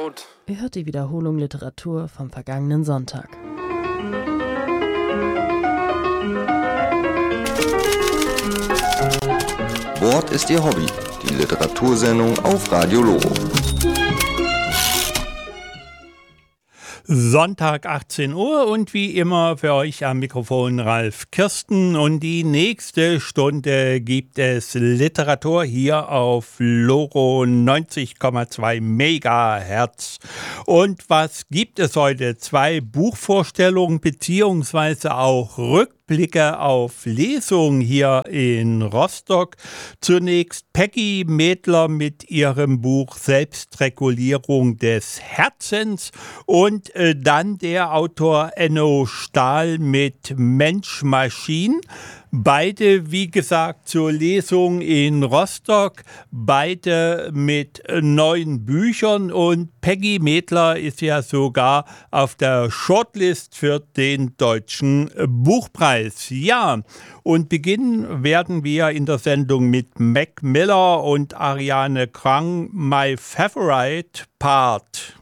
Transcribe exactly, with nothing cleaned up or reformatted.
laut. Ihr hört die Wiederholung Literatur vom vergangenen Sonntag. Wort ist Ihr Hobby, die Literatursendung auf Radio Loro. Sonntag achtzehn Uhr und wie immer für euch am Mikrofon Ralf Kirsten und die nächste Stunde gibt es Literatur hier auf Loro neunzig Komma zwei Megahertz. Und was gibt es heute? Zwei Buchvorstellungen beziehungsweise auch Rückblicke auf Lesungen hier in Rostock. Zunächst Peggy Medler mit ihrem Buch Selbstregulierung des Herzens und äh, dann der Autor Enno Stahl mit Mensch Maschine. Beide, wie gesagt, zur Lesung in Rostock, beide mit neuen Büchern und Peggy Medler ist ja sogar auf der Shortlist für den Deutschen Buchpreis. Ja, und beginnen werden wir in der Sendung mit Mac Miller und Ariane Krang, My Favorite Part.